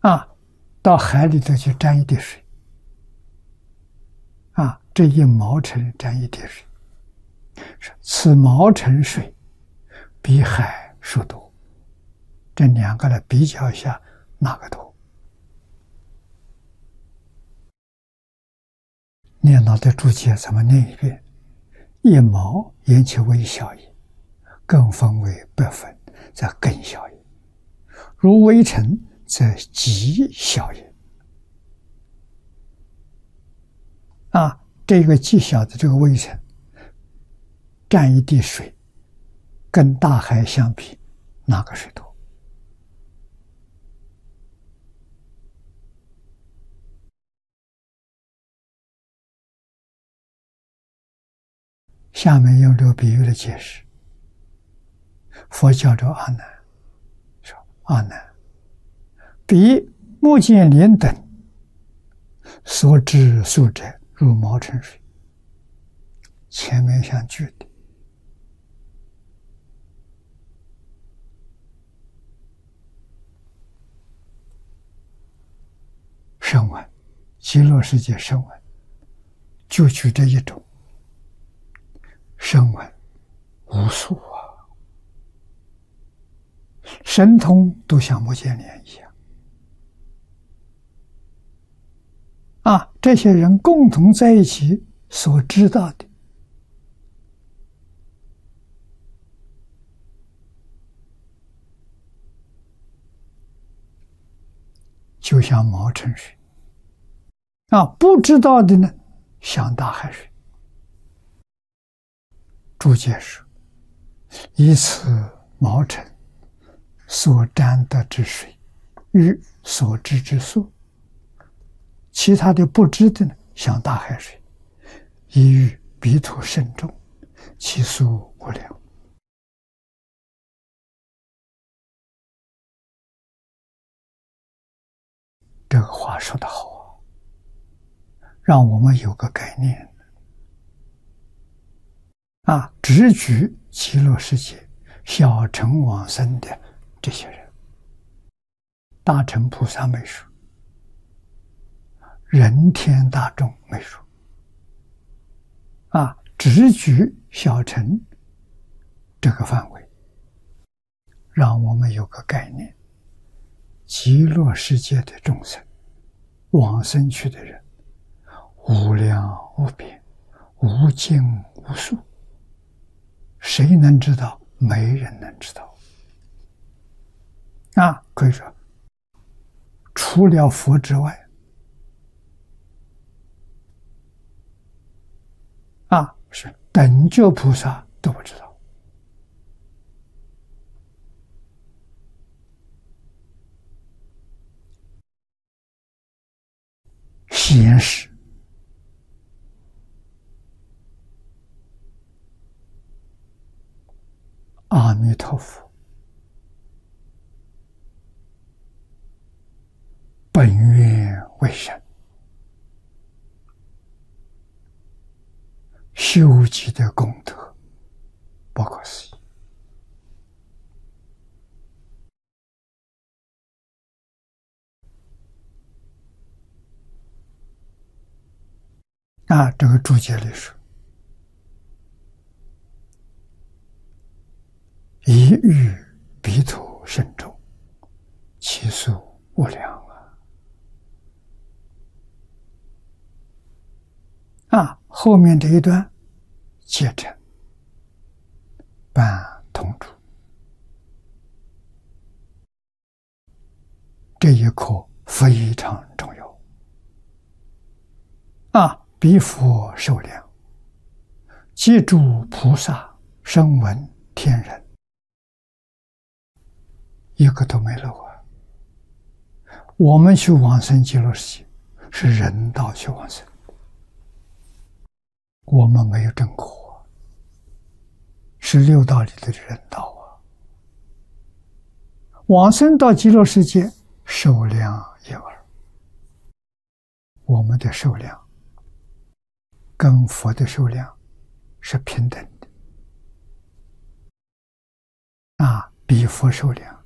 啊，到海里头去沾一滴水，啊，这一毛尘沾一滴水，此毛尘水比海数多，这两个来比较一下，哪个多？念老的注解怎么念一遍？一毛言其微小也，更分为百分，则更小也；如微尘，则极小也。啊，这个极小的这个微尘，沾一滴水，跟大海相比，哪个水多？下面用这个比喻来解释。佛教着阿难说：“阿难，彼目犍连等所知数者，如毛尘水。”前面相句的。声闻，极乐世界声闻，就取这一种。声闻无数啊，神通都像目犍连一样啊！这些人共同在一起所知道的，就像毛尘水啊；不知道的呢，像大海水。注解说：“以此毛尘所沾得之水，与所知之数，其他的不知的呢，像大海水，亦与彼土甚重，其数无量。”这个话说得好啊，让我们有个概念啊，直举极乐世界小乘往生的这些人，大乘菩萨没说，人天大众没说啊，直举小乘这个范围，让我们有个概念：极乐世界的众生往生去的人，无量无边，无尽无数。谁能知道？没人能知道啊！可以说，除了佛之外，啊，是等觉菩萨都不知道。显示阿弥陀佛本愿为神，修集的功德不可思议啊！这个注解里说：“一遇彼土甚重，其数无量啊！”后面这一段接成半同主，这一课非常重要啊！彼佛受量，即诸菩萨、声闻、天人，一个都没漏啊！我们去往生极乐世界是人道去往生，我们没有正果，是六道里的人道啊！往生到极乐世界，受量一二，我们的受量跟佛的受量是平等的啊！比佛受量